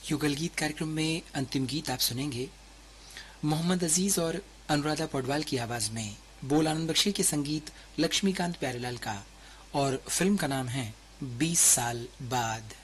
युगल गीत कार्यक्रम में अंतिम गीत आप सुनेंगे मोहम्मद अजीज और अनुराधा पौडवाल की आवाज में, बोल आनंद बख्शी के संगीत लक्ष्मीकांत प्यारेलाल का, और फिल्म का नाम है 20 साल बाद।